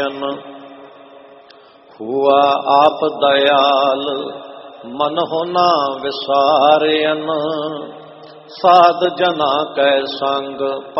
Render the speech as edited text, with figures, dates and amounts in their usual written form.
हुआ आप दयाल मन होना विसारियन, साध जना कै संग